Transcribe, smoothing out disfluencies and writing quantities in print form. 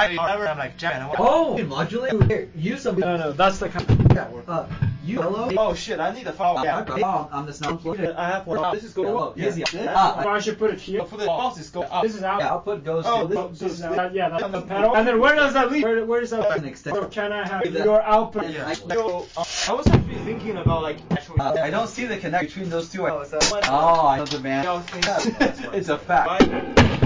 I'm like, Jack. Oh, modulate. Here, use some. No, that's the kind. You yellow. Oh shit, I need to follow. Yeah, on the sound floor. I have one. This is Yellow. good. Easy. I should put it here. For the boss, is go up. This is out. Yeah, output goes to This is out. Yeah, that's the pedal. And then where does that lead? Where does that an extent. So can I have your output? Yeah. So, I was actually thinking about like actually. I don't see the connection between those two. Oh, I know the man. It's a fact.